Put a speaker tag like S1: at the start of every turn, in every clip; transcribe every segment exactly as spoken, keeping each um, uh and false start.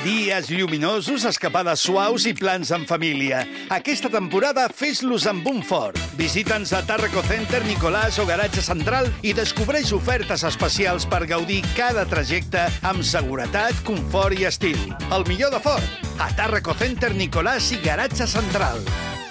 S1: Dies lluminosos, escapades suaus i plans en família. Aquesta temporada fes-los amb un fort. Visita'ns a Tàrraco Center, Nicolàs o Garatge Central i descobreix ofertes especials per gaudir cada trajecte amb seguretat, confort i estil. El millor de Ford, a Tàrraco Center, Nicolàs i Garatge Central.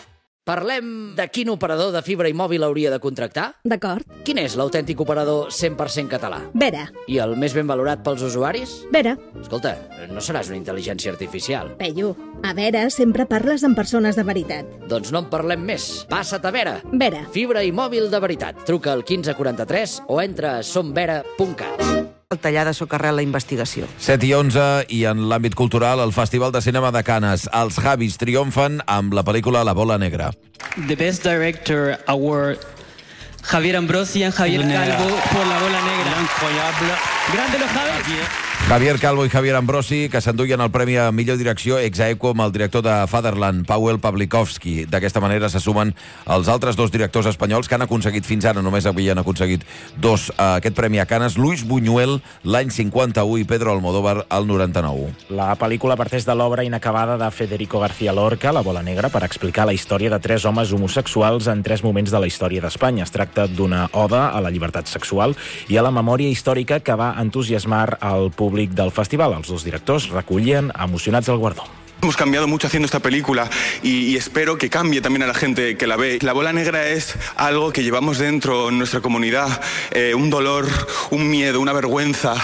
S2: Parlem de quin operador de fibra i mòbil hauria de contractar?
S3: D'acord.
S2: Quin és l'autèntic operador cent per cent català?
S3: Vera.
S2: I el més ben valorat pels usuaris?
S3: Vera.
S2: Escolta, no seràs una intel·ligència artificial.
S3: Peyu, a Vera sempre parles amb persones de veritat.
S2: Doncs no en parlem més. Passa't a Vera.
S3: Vera.
S2: Fibra i mòbil de veritat. Truca al quinze quaranta-tres o entra a somvera punt cat.
S4: El tallar de socarrel la investigació.
S5: set i onze, i en l'àmbit cultural, el Festival de Cinema de Canes. Els Javis triomfen amb la pel·lícula La bola negra.
S6: The Best Director Award, Javier Ambrosi y Javier Calvo por La bola negra. Incroyable. Grande los Javis.
S5: Javier Calvo i Javier Ambrosi, que s'enduien el Premi a Millor Direcció ex aequo amb el director de Fatherland, Pawel Pawlikowski. D'aquesta manera se sumen els altres dos directors espanyols que han aconseguit fins ara, només havien aconseguit dos uh, aquest Premi a Canes, Luis Buñuel l'any cinquanta-u i Pedro Almodóvar el noranta-nou.
S7: La pel·lícula parteix de l'obra inacabada de Federico García Lorca, La bola negra, per explicar la història de tres homes homosexuals en tres moments de la història d'Espanya. Es tracta d'una oda a la llibertat sexual i a la memòria històrica que va entusiasmar al públic del festival. Els dos directors recollien emocionats el guardó.
S8: Hemos cambiado mucho haciendo esta película y, y espero que cambie también a la gente que la ve. La bola negra es algo que llevamos dentro en nuestra comunidad, eh, un dolor, un miedo, una vergüenza.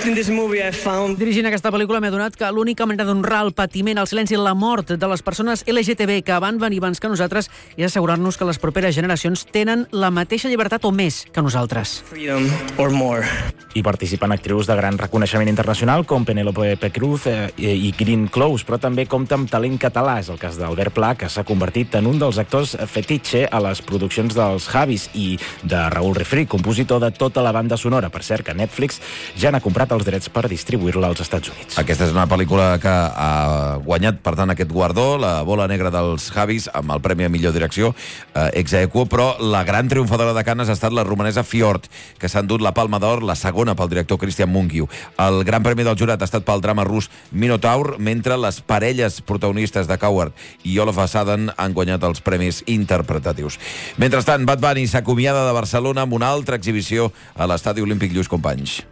S9: Dirigint aquesta pel·lícula m'he adonat que l'única manera d'honrar el patiment, el silenci i la mort de les persones L G T B que van venir abans que nosaltres és assegurar-nos que les properes generacions tenen la mateixa llibertat o més que nosaltres.
S6: Freedom or more.
S7: Hi participen actrius de gran reconeixement internacional com Penélope Cruz eh, i Green Close, però també compta amb talent català. És el cas d'Albert Pla, que s'ha convertit en un dels actors fetitxe a les produccions dels Javis, i de Raúl Refri, compositor de tota la banda sonora. Per cert, que Netflix ja n'ha comprat els drets per distribuir-la als Estats Units.
S5: Aquesta és una pel·lícula que ha guanyat, per tant, aquest guardó, La bola negra dels Javis, amb el Premi a Millor Direcció eh, ex aequo, però la gran triomfadora de Canes ha estat la romanesa Fjord, que s'ha endut la Palma d'Or, la segona pel director Christian Mungiu. El gran premi del jurat ha estat pel drama rus Minotaur, mentre les parelles protagonistes de Coward i Olaf Asadan han guanyat els premis interpretatius. Mentrestant, Bad Bunny s'acomiada de Barcelona amb una altra exhibició a l'Estadi Olímpic Lluís Companys.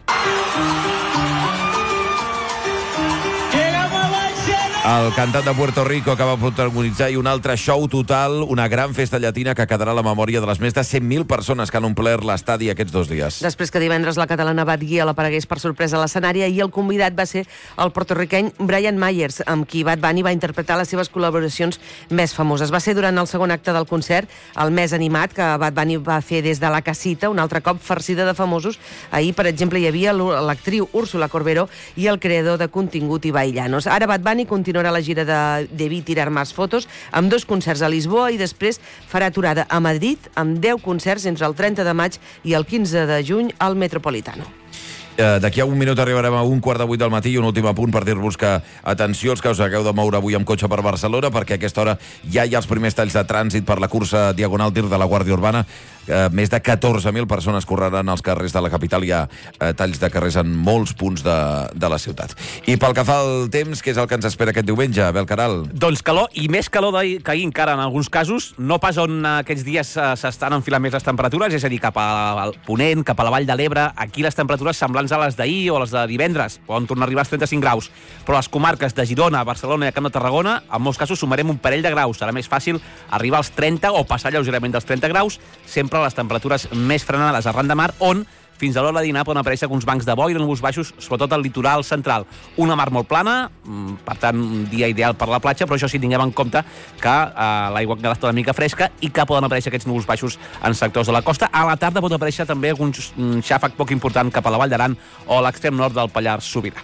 S5: El cantant de Puerto Rico acaba de protagonitzar i un altre show total, una gran festa llatina que quedarà a la memòria de les més de cent mil persones que han omplert l'estadi aquests dos dies.
S4: Després que divendres la catalana Bad Gyal aparegués per sorpresa a l'escenari, i el convidat va ser el porto-riqueny Brian Myers, amb qui Bad Bunny va interpretar les seves col·laboracions més famoses. Va ser durant el segon acte del concert, el més animat, que Bad Bunny va fer des de la casita, un altre cop farcida de famosos. Ahir, per exemple, hi havia l'actriu Úrsula Corberó i el creador de contingut Ibai Llanos. Ara Bad Bunny continua a la gira de Debí tirar más fotos, amb dos concerts a Lisboa, i després farà aturada a Madrid amb deu concerts entre el trenta de maig i el quinze de juny al Metropolitano.
S5: Uh, D'aquí a un minut arribarem a un quart de vuit del matí, i un últim apunt per dir-vos que, atenció, els que us hagueu de moure avui amb cotxe per Barcelona, perquè a aquesta hora ja hi ha els primers talls de trànsit per la cursa Diagonal Tir de la Guàrdia Urbana. Uh, més de catorze mil persones correran als carrers de la capital. Hi ha uh, talls de carrers en molts punts de, de la ciutat. I pel que fa al temps, què és el que ens espera aquest diumenge, Abel Caral?
S10: Doncs calor, i més calor d'ahir que ahir encara en alguns casos, no pas on aquests dies uh, s'estan enfilant més les temperatures, és a dir, cap al Ponent, cap a la Vall de l'Ebre. Aquí les temperatures semblants a les d'ahir o a les de divendres, poden tornar a arribar als trenta-cinc graus, però a les comarques de Girona, Barcelona i a Camp de Tarragona, en molts casos sumarem un parell de graus. Serà més fàcil arribar als trenta o passar lleugerament dels trenta graus, sempre a les temperatures més frenades arran de mar, on fins a l'hora de dinar poden aparèixer alguns bancs de boira, núvols baixos, sobretot al litoral central. Una mar molt plana, per tant, un dia ideal per la platja, però això sí, tinguem en compte que eh, l'aigua quedarà una mica fresca i que poden aparèixer aquests núvols baixos en sectors de la costa. A la tarda pot aparèixer també algun xàfec poc important cap a la Vall d'Aran o a l'extrem nord del Pallars Sobirà.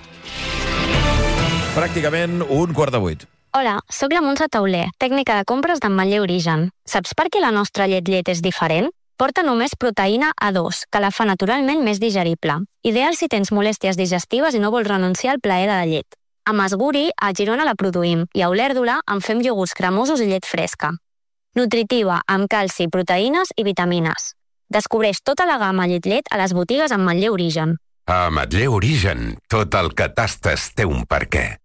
S5: Pràcticament un quart de vuit.
S11: Hola, sóc la Montse Tauler, tècnica de compres d'Ametller Origen. Saps per què la nostra llet llet és diferent? Porta només proteïna A dos, que la fa naturalment més digerible. Ideal si tens molèsties digestives i no vols renunciar al plaer de la llet. A Masguri, a Girona la produïm, i a Olèrdola en fem iogurts cremosos i llet fresca. Nutritiva, amb calci, proteïnes i vitamines. Descobreix tota la gamma llet llet a les botigues Ametller Origen.
S12: A Ametller Origen, tot el que tastes té un perquè.